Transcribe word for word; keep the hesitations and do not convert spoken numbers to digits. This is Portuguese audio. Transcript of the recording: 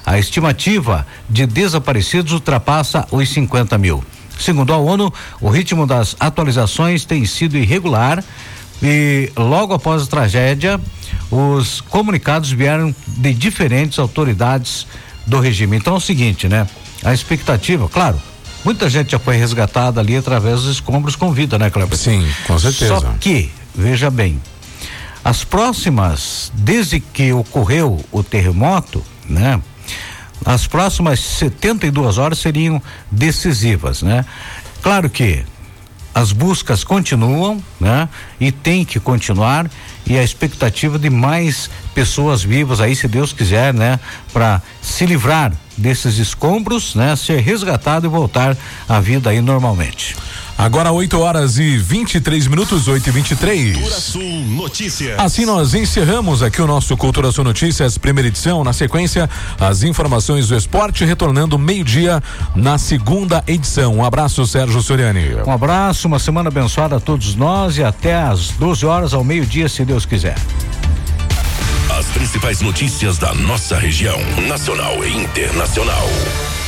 A estimativa de desaparecidos ultrapassa os cinquenta mil. Segundo a ONU, o ritmo das atualizações tem sido irregular e logo após a tragédia, os comunicados vieram de diferentes autoridades do regime. Então é o seguinte, né? A expectativa, claro, muita gente já foi resgatada ali através dos escombros com vida, né, Cleber? Sim, com certeza. Só que, veja bem, as próximas, desde que ocorreu o terremoto, né? As próximas setenta e duas horas seriam decisivas, né? Claro que as buscas continuam, né? E tem que continuar, e a expectativa de mais pessoas vivas aí, se Deus quiser, né? Para se livrar desses escombros, né? Ser resgatado e voltar à vida aí normalmente. Agora oito horas e vinte e três minutos, oito e vinte e três. Cultura Sul Notícias. Assim nós encerramos aqui o nosso Cultura Sul Notícias, primeira edição. Na sequência, as informações do esporte, retornando meio-dia na segunda edição. Um abraço, Sérgio Soriani. Um abraço, uma semana abençoada a todos nós e até às doze horas ao meio-dia, se Deus quiser. As principais notícias da nossa região, nacional e internacional.